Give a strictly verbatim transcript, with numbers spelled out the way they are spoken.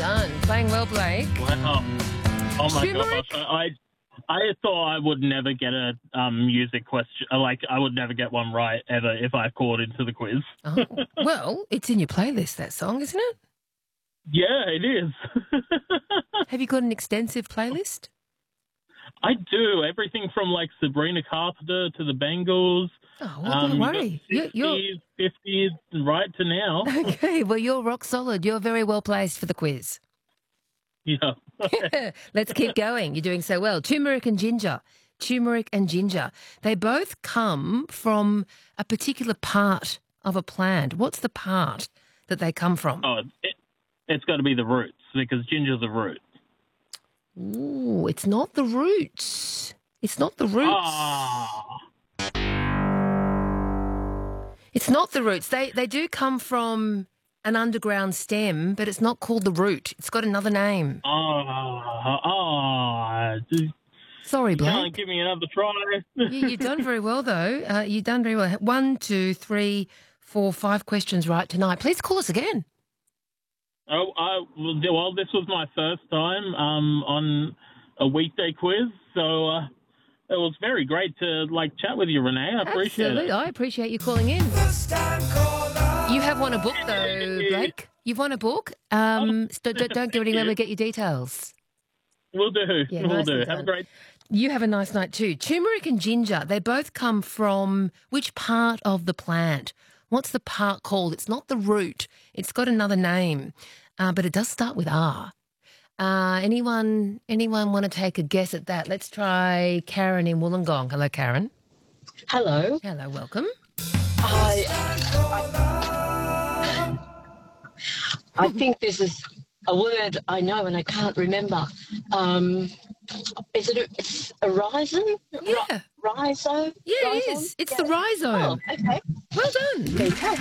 done. Playing well, Blake. Wow. Oh, my Turmeric? gosh. I, I thought I would never get a um, music question. Like, I would never get one right ever if I called into the quiz. Oh, well, it's in your playlist, that song, isn't it? Yeah, it is. Have you got an extensive playlist? I do. Everything from, like, Sabrina Carpenter to the Bengals. Oh, well, um, don't worry. You're, you're... sixties, fifties, right to now. Okay, well, you're rock solid. You're very well placed for the quiz. Yeah. Let's keep going. You're doing so well. Turmeric and ginger. Turmeric and ginger. They both come from a particular part of a plant. What's the part that they come from? Oh, it, it's got to be the roots because ginger's a root. Ooh, it's not the roots. It's not the roots. Ah. It's not the roots. They they do come from an underground stem, but it's not called the root. It's got another name. Oh, oh, Sorry, Blake. Can't give me another try. you, you've done very well, though. Uh, you've done very well. One, two, three, four, five questions right tonight. Please call us again. Oh, I, well, this was my first time um, on a weekday quiz, so uh, it was very great to like chat with you, Renee. I appreciate Absolutely. it. I appreciate you calling in. You have won a book, though, Blake. You've won a book. Um, so don't, don't go anywhere. We get your details. We'll do. Yeah, we'll nicely do. done. Have a great. You have a nice night too. Turmeric and ginger, they both come from which part of the plant? What's the part called? It's not the root. It's got another name, uh, but it does start with R. Uh, anyone anyone want to take a guess at that? Let's try Karen in Wollongong. Hello, Karen. Hello. Hello, welcome. I, I, I think this is a word I know and I can't remember. Um, is it a, it's a rhizome? Yeah. Rhizo? Yeah, it Rhizome? is. It's Yeah. the rhizome. Oh, okay. Well done. There you go.